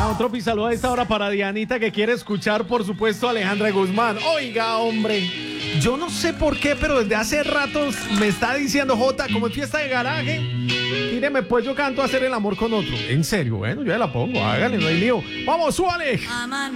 otro pisaludo a esta hora para Dianita que quiere escuchar, por supuesto, a Alejandra Guzmán. Oiga, hombre, yo no sé por qué, pero desde hace rato me está diciendo Jota, como en fiesta de garaje, míreme, pues yo canto Hacer el amor con otro. En serio, bueno, yo ya la pongo, hágale, no hay lío. Vamos, súbale.